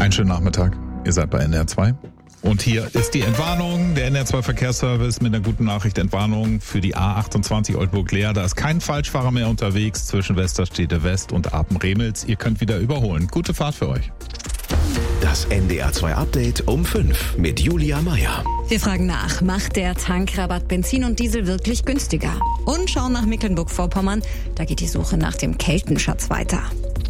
Einen schönen Nachmittag. Ihr seid bei NDR 2. Und hier ist die Entwarnung, der NDR 2 Verkehrsservice mit einer guten Nachricht. Entwarnung für die A28 Oldenburg-Leer. Da ist kein Falschfahrer mehr unterwegs zwischen Westerstede West und Apen-Remels. Ihr könnt wieder überholen. Gute Fahrt für euch. Das NDR 2 Update um 5 mit Julia Meyer. Wir fragen nach, macht der Tankrabatt Benzin und Diesel wirklich günstiger? Und schauen nach Mecklenburg-Vorpommern. Da geht die Suche nach dem Keltenschatz weiter.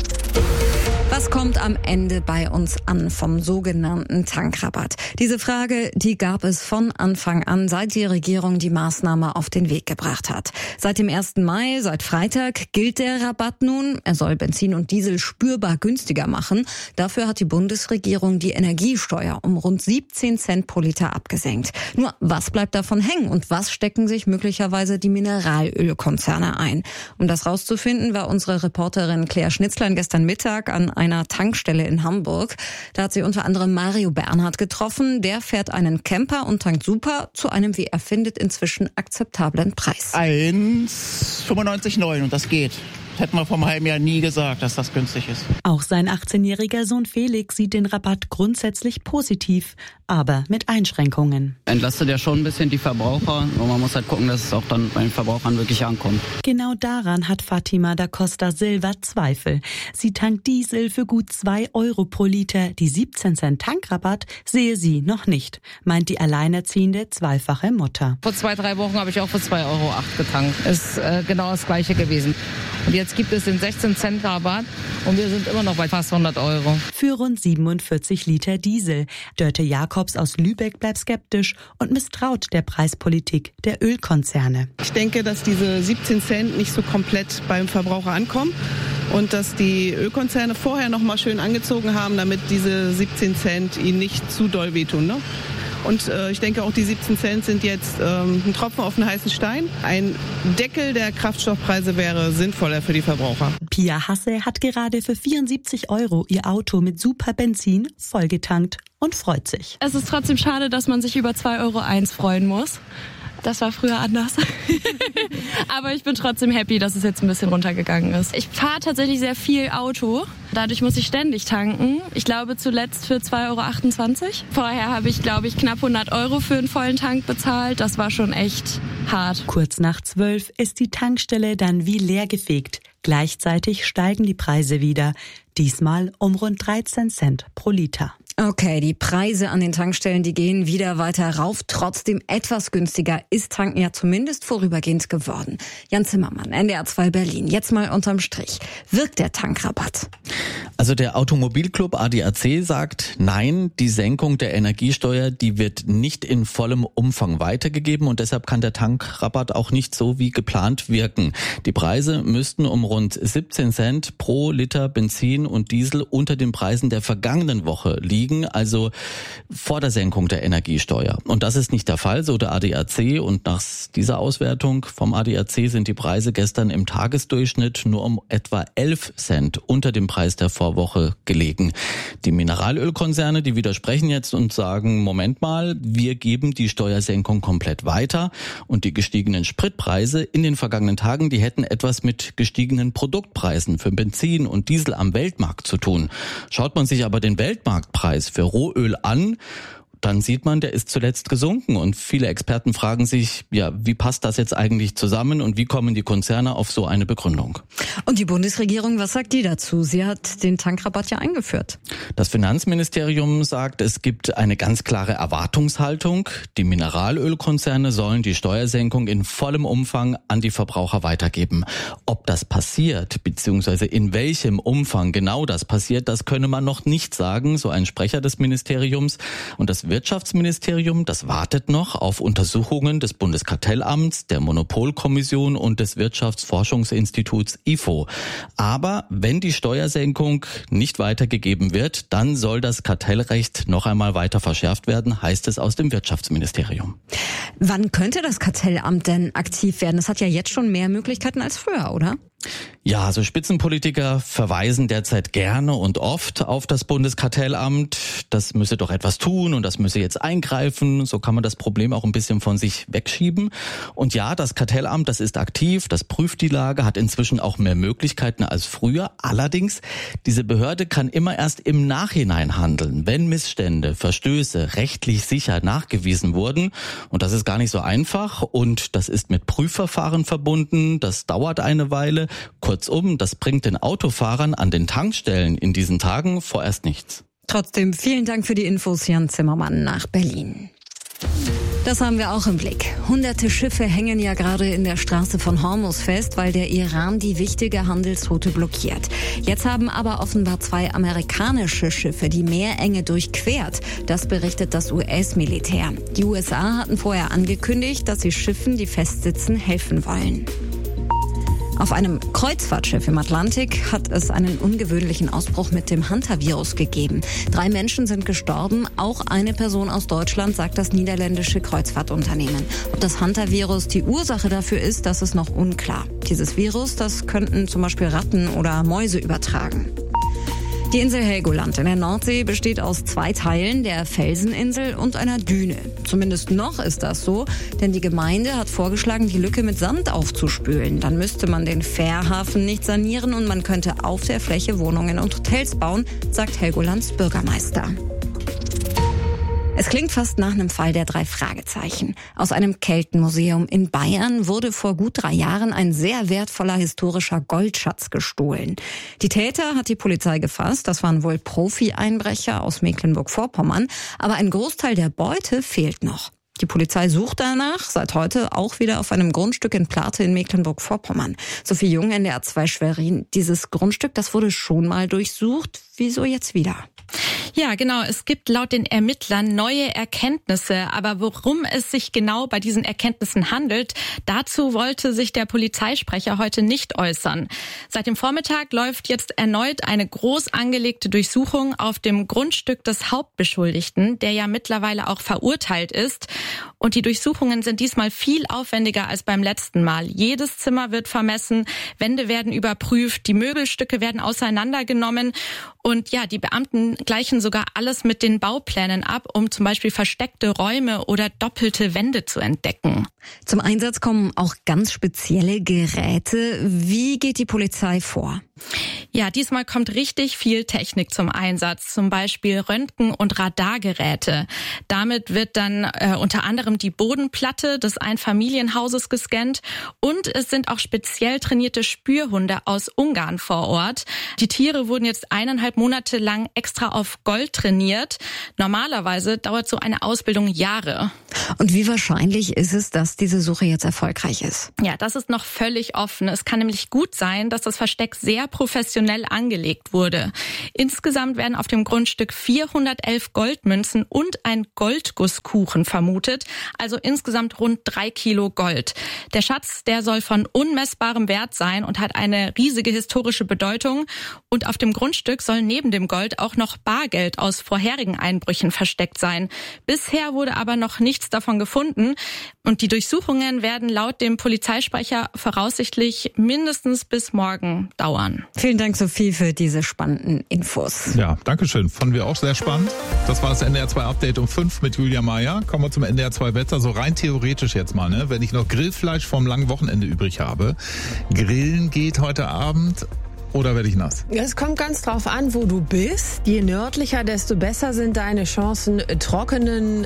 Was kommt am Ende bei uns an vom sogenannten Tankrabatt? Diese Frage, die gab es von Anfang an, seit die Regierung die Maßnahme auf den Weg gebracht hat. Seit dem 1. Mai, seit Freitag, gilt der Rabatt nun. Er soll Benzin und Diesel spürbar günstiger machen. Dafür hat die Bundesregierung die Energiesteuer um rund 17 Cent pro Liter abgesenkt. Nur, was bleibt davon hängen und was stecken sich möglicherweise die Mineralölkonzerne ein? Um das rauszufinden, war unsere Reporterin Claire Schnitzlein gestern Mittag an einer Tankstelle in Hamburg. Da hat sie unter anderem Mario Bernhard getroffen. Der fährt einen Camper und tankt super zu einem, wie er findet, inzwischen akzeptablen Preis. 1,95,9 und das geht. Hätten wir vor einem halben Jahr nie gesagt, dass das günstig ist. Auch sein 18-jähriger Sohn Felix sieht den Rabatt grundsätzlich positiv, aber mit Einschränkungen. Entlastet ja schon ein bisschen die Verbraucher und man muss halt gucken, dass es auch dann bei den Verbrauchern wirklich ankommt. Genau daran hat Fatima da Costa Silva Zweifel. Sie tankt Diesel für gut 2 Euro pro Liter. Die 17 Cent Tankrabatt sehe sie noch nicht, meint die alleinerziehende zweifache Mutter. Vor 2-3 Wochen habe ich auch für 2,08 Euro getankt. Ist genau das Gleiche gewesen. Und jetzt gibt es den 16 Cent Rabatt und wir sind immer noch bei fast 100 Euro. Für rund 47 Liter Diesel. Dörte Jakobs aus Lübeck bleibt skeptisch und misstraut der Preispolitik der Ölkonzerne. Ich denke, dass diese 17 Cent nicht so komplett beim Verbraucher ankommen und dass die Ölkonzerne vorher noch mal schön angezogen haben, damit diese 17 Cent ihnen nicht zu doll wehtun, ne? Und ich denke, auch die 17 Cent sind jetzt ein Tropfen auf den heißen Stein. Ein Deckel der Kraftstoffpreise wäre sinnvoller für die Verbraucher. Pia Hasse hat gerade für 74 Euro ihr Auto mit Superbenzin vollgetankt und freut sich. Es ist trotzdem schade, dass man sich über 2,01 Euro freuen muss. Das war früher anders. Aber ich bin trotzdem happy, dass es jetzt ein bisschen runtergegangen ist. Ich fahre tatsächlich sehr viel Auto. Dadurch muss ich ständig tanken. Ich glaube zuletzt für 2,28 Euro. Vorher habe ich, glaube ich, knapp 100 Euro für einen vollen Tank bezahlt. Das war schon echt hart. Kurz nach 12 ist die Tankstelle dann wie leer gefegt. Gleichzeitig steigen die Preise wieder. Diesmal um rund 13 Cent pro Liter. Okay, die Preise an den Tankstellen, die gehen wieder weiter rauf. Trotzdem etwas günstiger ist Tanken ja zumindest vorübergehend geworden. Jan Zimmermann, NDR 2 Berlin. Jetzt mal unterm Strich. Wirkt der Tankrabatt? Also der Automobilclub ADAC sagt, nein, die Senkung der Energiesteuer, die wird nicht in vollem Umfang weitergegeben und deshalb kann der Tankrabatt auch nicht so wie geplant wirken. Die Preise müssten um rund 17 Cent pro Liter Benzin und Diesel unter den Preisen der vergangenen Woche liegen, also vor der Senkung der Energiesteuer. Und das ist nicht der Fall, so der ADAC. Und nach dieser Auswertung vom ADAC sind die Preise gestern im Tagesdurchschnitt nur um etwa 11 Cent unter dem Preis der Vorwoche gelegen. Die Mineralölkonzerne, die widersprechen jetzt und sagen, Moment mal, wir geben die Steuersenkung komplett weiter. Und die gestiegenen Spritpreise in den vergangenen Tagen, die hätten etwas mit gestiegenen Produktpreisen für Benzin und Diesel am Weltmarkt zu tun. Schaut man sich aber den Weltmarktpreis für Rohöl an, dann sieht man, der ist zuletzt gesunken und viele Experten fragen sich, ja, wie passt das jetzt eigentlich zusammen und wie kommen die Konzerne auf so eine Begründung? Und die Bundesregierung, was sagt die dazu? Sie hat den Tankrabatt ja eingeführt. Das Finanzministerium sagt, es gibt eine ganz klare Erwartungshaltung. Die Mineralölkonzerne sollen die Steuersenkung in vollem Umfang an die Verbraucher weitergeben. Ob das passiert, beziehungsweise in welchem Umfang genau das passiert, das könne man noch nicht sagen, so ein Sprecher des Ministeriums. Und das Wirtschaftsministerium, das wartet noch auf Untersuchungen des Bundeskartellamts, der Monopolkommission und des Wirtschaftsforschungsinstituts IFO. Aber wenn die Steuersenkung nicht weitergegeben wird, dann soll das Kartellrecht noch einmal weiter verschärft werden, heißt es aus dem Wirtschaftsministerium. Wann könnte das Kartellamt denn aktiv werden? Es hat ja jetzt schon mehr Möglichkeiten als früher, oder? Ja, also Spitzenpolitiker verweisen derzeit gerne und oft auf das Bundeskartellamt. Das müsse doch etwas tun und das müsse jetzt eingreifen. So kann man das Problem auch ein bisschen von sich wegschieben. Und ja, das Kartellamt, das ist aktiv, das prüft die Lage, hat inzwischen auch mehr Möglichkeiten als früher. Allerdings, diese Behörde kann immer erst im Nachhinein handeln, wenn Missstände, Verstöße rechtlich sicher nachgewiesen wurden. Und das ist gar nicht so einfach und das ist mit Prüfverfahren verbunden. Das dauert eine Weile. Kurzum, das bringt den Autofahrern an den Tankstellen in diesen Tagen vorerst nichts. Trotzdem vielen Dank für die Infos, Jan Zimmermann nach Berlin. Das haben wir auch im Blick. Hunderte Schiffe hängen ja gerade in der Straße von Hormuz fest, weil der Iran die wichtige Handelsroute blockiert. Jetzt haben aber offenbar 2 amerikanische Schiffe die Meerenge durchquert. Das berichtet das US-Militär. Die USA hatten vorher angekündigt, dass sie Schiffen, die festsitzen, helfen wollen. Auf einem Kreuzfahrtschiff im Atlantik hat es einen ungewöhnlichen Ausbruch mit dem Hantavirus gegeben. 3 Menschen sind gestorben, auch eine Person aus Deutschland, sagt das niederländische Kreuzfahrtunternehmen. Ob das Hantavirus die Ursache dafür ist, das ist noch unklar. Dieses Virus, das könnten zum Beispiel Ratten oder Mäuse übertragen. Die Insel Helgoland in der Nordsee besteht aus 2 Teilen, der Felseninsel und einer Düne. Zumindest noch ist das so, denn die Gemeinde hat vorgeschlagen, die Lücke mit Sand aufzuspülen. Dann müsste man den Fährhafen nicht sanieren und man könnte auf der Fläche Wohnungen und Hotels bauen, sagt Helgolands Bürgermeister. Es klingt fast nach einem Fall der 3 Fragezeichen. Aus einem Keltenmuseum in Bayern wurde vor gut 3 Jahren ein sehr wertvoller historischer Goldschatz gestohlen. Die Täter hat die Polizei gefasst. Das waren wohl Profi-Einbrecher aus Mecklenburg-Vorpommern. Aber ein Großteil der Beute fehlt noch. Die Polizei sucht danach, seit heute auch wieder auf einem Grundstück in Plate in Mecklenburg-Vorpommern. Sophie Jung, NDR 2 Schwerin. Dieses Grundstück, das wurde schon mal durchsucht. Wieso jetzt wieder? Ja, genau. Es gibt laut den Ermittlern neue Erkenntnisse. Aber worum es sich genau bei diesen Erkenntnissen handelt, dazu wollte sich der Polizeisprecher heute nicht äußern. Seit dem Vormittag läuft jetzt erneut eine groß angelegte Durchsuchung auf dem Grundstück des Hauptbeschuldigten, der ja mittlerweile auch verurteilt ist. Und die Durchsuchungen sind diesmal viel aufwendiger als beim letzten Mal. Jedes Zimmer wird vermessen, Wände werden überprüft, die Möbelstücke werden auseinandergenommen. Und ja, die Beamten gleichen sogar alles mit den Bauplänen ab, um zum Beispiel versteckte Räume oder doppelte Wände zu entdecken. Zum Einsatz kommen auch ganz spezielle Geräte. Wie geht die Polizei vor? Ja, diesmal kommt richtig viel Technik zum Einsatz, zum Beispiel Röntgen- und Radargeräte. Damit wird dann unter anderem die Bodenplatte des Einfamilienhauses gescannt und es sind auch speziell trainierte Spürhunde aus Ungarn vor Ort. Die Tiere wurden jetzt 1,5 Monate lang extra auf Gold trainiert. Normalerweise dauert so eine Ausbildung Jahre. Und wie wahrscheinlich ist es, dass diese Suche jetzt erfolgreich ist? Ja, das ist noch völlig offen. Es kann nämlich gut sein, dass das Versteck sehr professionell angelegt wurde. Insgesamt werden auf dem Grundstück 411 Goldmünzen und ein Goldgusskuchen vermutet, also insgesamt rund 3 Kilo Gold. Der Schatz, der soll von unmessbarem Wert sein und hat eine riesige historische Bedeutung. Und auf dem Grundstück soll neben dem Gold auch noch Bargeld aus vorherigen Einbrüchen versteckt sein. Bisher wurde aber noch nichts davon gefunden. Und die Durchsuchungen werden laut dem Polizeisprecher voraussichtlich mindestens bis morgen dauern. Vielen Dank, Sophie, für diese spannenden Infos. Ja, danke schön. Fanden wir auch sehr spannend. Das war das NDR 2 Update um 5 mit Julia Meyer. Kommen wir zum NDR 2 Wetter. So rein theoretisch jetzt mal, ne? Wenn ich noch Grillfleisch vom langen Wochenende übrig habe. Grillen geht heute Abend. Oder werde ich nass? Es kommt ganz drauf an, wo du bist. Je nördlicher, desto besser sind deine Chancen, trockenen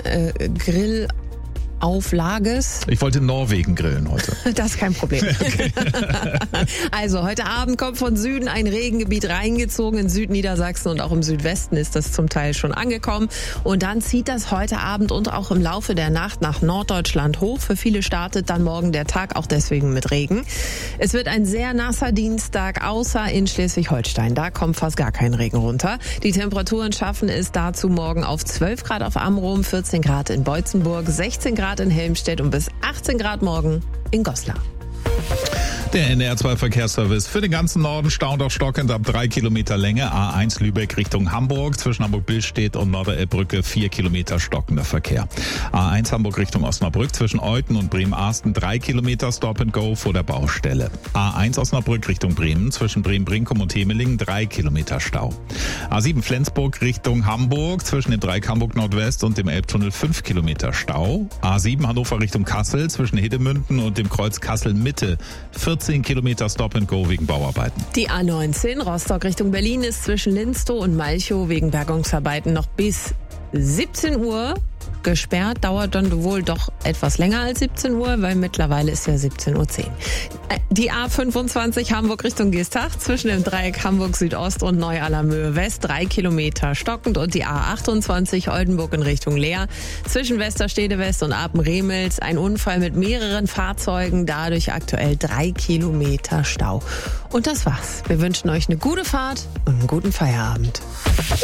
Grillauflages. Ich wollte in Norwegen grillen heute. Das ist kein Problem. Okay. Also heute Abend kommt von Süden ein Regengebiet reingezogen. In Südniedersachsen und auch im Südwesten ist das zum Teil schon angekommen. Und dann zieht das heute Abend und auch im Laufe der Nacht nach Norddeutschland hoch. Für viele startet dann morgen der Tag auch deswegen mit Regen. Es wird ein sehr nasser Dienstag, außer in Schleswig-Holstein. Da kommt fast gar kein Regen runter. Die Temperaturen schaffen es dazu morgen auf 12 Grad auf Amrum, 14 Grad in Beutzenburg, 16 Grad in Helmstedt und bis 18 Grad morgen in Goslar. Der NDR2 Verkehrsservice für den ganzen Norden staunt auf stockend ab 3 Kilometer Länge. A1 Lübeck Richtung Hamburg zwischen Hamburg-Billstedt und Norderelbbrücke 4 Kilometer stockender Verkehr. A1 Hamburg Richtung Osnabrück zwischen Euthen und Bremen-Arsten 3 Kilometer Stop and Go vor der Baustelle. A1 Osnabrück Richtung Bremen zwischen Bremen-Brinkum und Hemelingen 3 Kilometer Stau. A7 Flensburg Richtung Hamburg zwischen dem Dreieck Hamburg Nordwest und dem Elbtunnel 5 Kilometer Stau. A7 Hannover Richtung Kassel zwischen Hedemünden und dem Kreuz Kassel Mitte 14 Kilometer Stop and Go wegen Bauarbeiten. Die A19 Rostock Richtung Berlin ist zwischen Linstow und Malchow wegen Bergungsarbeiten noch bis 17 Uhr gesperrt. Dauert dann wohl doch etwas länger als 17 Uhr, weil mittlerweile ist ja 17:10 Uhr. Die A25 Hamburg Richtung Geestach zwischen dem Dreieck Hamburg Südost und Neu-Allermöhe West 3 Kilometer stockend und die A28 Oldenburg in Richtung Leer zwischen Westerstede West und Apen-Remels ein Unfall mit mehreren Fahrzeugen, dadurch aktuell 3 Kilometer Stau. Und das war's. Wir wünschen euch eine gute Fahrt und einen guten Feierabend.